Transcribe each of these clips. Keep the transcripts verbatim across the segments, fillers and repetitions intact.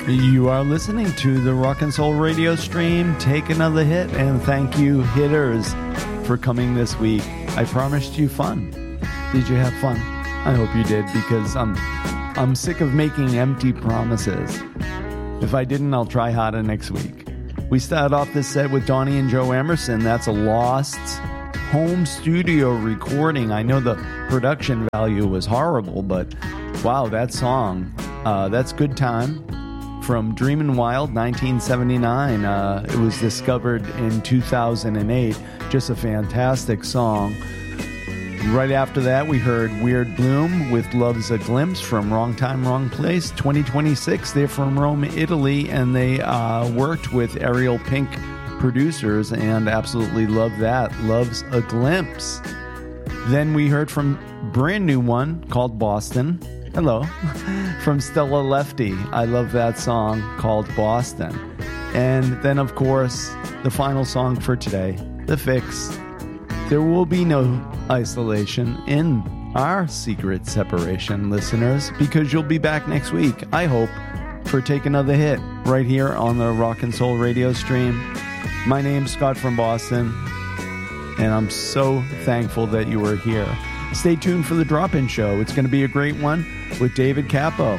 You are listening to the Rock and Soul Radio stream, Take Another Hit, and thank you, hitters, for coming this week. I promised you fun. Did you have fun? I hope you did, because I'm, I'm sick of making empty promises. If I didn't, I'll try harder next week. We started off this set with Donnie and Joe Emerson. That's a lost home studio recording. I know the production value was horrible, but wow, that song, uh, that's Good Time. From Dreamin' Wild, nineteen seventy-nine. Uh, it was discovered in two thousand eight. Just a fantastic song. Right after that, we heard Weird Bloom with Love's a Glimpse from Wrong Time, Wrong Place. twenty twenty-six, they're from Rome, Italy, and they uh, worked with Ariel Pink producers and absolutely love that. Love's a Glimpse. Then we heard from a brand new one called Boston. Hello. From Stella Lefty. I love that song called Boston. And then, of course, the final song for today, The Fix. There will be no isolation in our secret separation, listeners, because you'll be back next week, I hope, for Take Another Hit right here on the Rock and Soul Radio stream. My name's Scott from Boston, and I'm so thankful that you are here. Stay tuned for the drop-in show. It's going to be a great one with David Capo.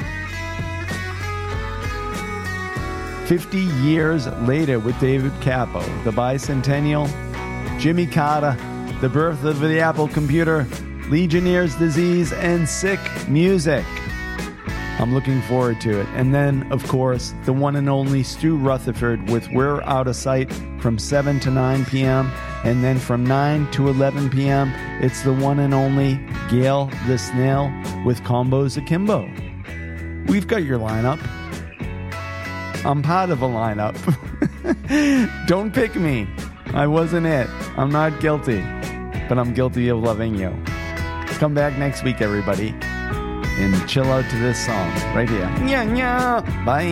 fifty years later with David Capo, the bicentennial, Jimmy Carter, the birth of the Apple computer, Legionnaire's disease, and sick music. I'm looking forward to it. And then, of course, the one and only Stu Rutherford with We're Out of Sight from seven to nine p.m., and then from nine to eleven p.m., it's the one and only Gail the Snail with Combos Akimbo. We've got your lineup. I'm part of a lineup. Don't pick me. I wasn't it. I'm not guilty. But I'm guilty of loving you. Come back next week, everybody, and chill out to this song right here. Nya, nya. Bye.